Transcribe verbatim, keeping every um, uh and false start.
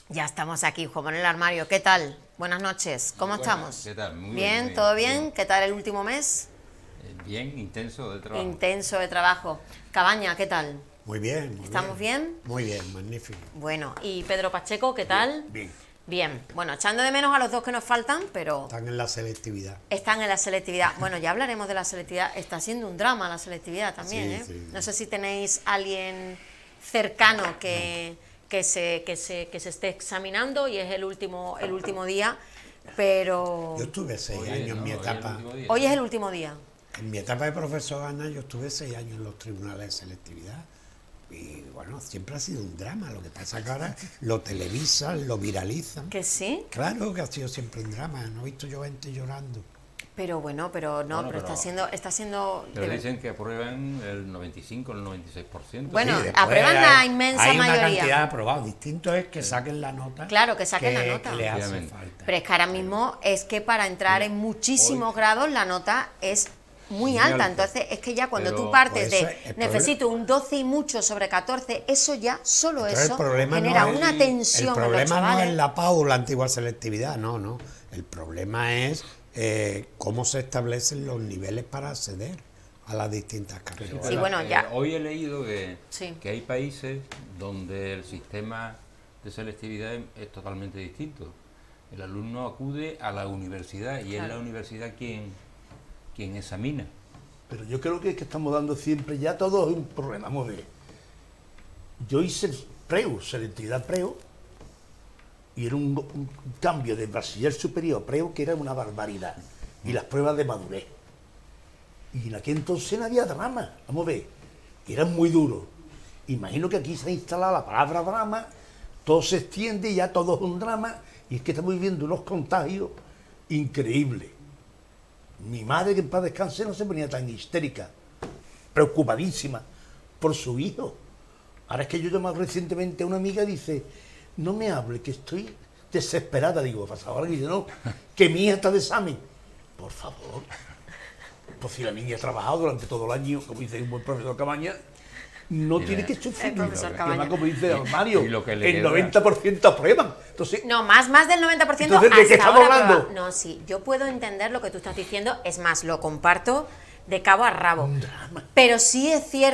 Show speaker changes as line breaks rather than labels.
Ya estamos aquí, Juan Manuel Armario. ¿Qué tal? Buenas noches. ¿Cómo
Muy buenas.
estamos?
¿Qué tal? Muy
¿Bien?
bien,
¿Todo
bien,
bien?
bien.
¿Qué tal el último mes?
Eh, Bien, intenso de trabajo.
Intenso de trabajo. Cabaña, ¿qué tal?
Muy bien, muy
¿Estamos bien?
Muy bien, magnífico.
Bueno, ¿y Pedro Pacheco, qué tal?
Bien.
Bien. Bueno, echando de menos a los dos que nos faltan, pero
Están en la selectividad.
están en la selectividad. Bueno, ya hablaremos de la selectividad. Está siendo un drama la selectividad también,
Sí,
¿eh?
sí.
No sé si tenéis alguien cercano que, que, se, que, se, que se esté examinando y es el último, el último día, pero
Yo estuve seis
Oye,
años en
no,
mi
hoy es el
etapa.
último día.
hoy es el último día.
En mi etapa de profesor Ana, yo estuve seis años en los tribunales de selectividad. Y bueno, siempre ha sido un drama. Lo que pasa que ahora lo televisan, lo viralizan.
¿Que sí?
Claro que ha sido siempre un drama. No he visto yo gente llorando.
Pero bueno, pero no,
Bueno,
pero,
pero-
está siendo, está siendo.
Pero
de-
dicen que aprueban el noventa y cinco, el noventa y seis por ciento.
Bueno,
Sí, después
aprueban la
hay-
inmensa
hay
mayoría.
una cantidad de aprobados. Distinto es que saquen la nota.
Claro, que saquen la
que-
nota.
que les hace
Efectivamente.
falta.
Pero es que ahora mismo es que para entrar en muchísimos
hoy-
grados la nota es muy
Muy
alta.
alta.
Entonces es que ya cuando
Pero-
tú partes
Pues eso
de
es- el
necesito un doce y mucho sobre catorce, eso ya, solo
Entonces,
eso,
el problema
genera
no es-
una tensión
El
en los
problema no
chavales.
es la P A U, la antigua selectividad, no, no. El problema es eh, cómo se establecen los niveles para acceder a las distintas carreras.
Sí, bueno, ya-
Hoy he leído que,
Sí.
que hay países donde el sistema de selectividad es, es totalmente distinto. El alumno acude a la universidad y es
Claro.
la universidad quien, quien examina.
Pero yo creo que es que estamos dando siempre, ya todo es un problema. Vamos a ver. Yo hice preu, selectividad preu, y era un, un cambio de bachiller superior a preu que era una barbaridad. Y las pruebas de madurez. Y en aquel entonces no había drama, vamos a ver. Y era muy duro. Imagino que aquí se ha instalado la palabra drama, todo se extiende y ya todo es un drama, y es que estamos viviendo unos contagios increíbles. Mi madre, que en paz descanse, no se ponía tan histérica, preocupadísima por su hijo. Ahora es que yo llamé recientemente a una amiga y dice, no me hable, que estoy desesperada. Digo, pasa ahora, y dice, no, que mi hija está de examen. Por favor. Pues si la niña ha trabajado durante todo el año, como dice un buen profesor Cabaña, no
Mira,
tiene que sufrir.
el profesor
Y
Cabaña.
además, como dice Mario,
Y lo que le
el
queda-
noventa por ciento aprueban. Entonces,
No, más, más del noventa por ciento
Entonces, ¿de qué
hasta
estamos
ahora
hablando?
prueba- No, sí, yo puedo entender lo que tú estás diciendo, es más, lo comparto de cabo a rabo.
un drama.
Pero sí es cierto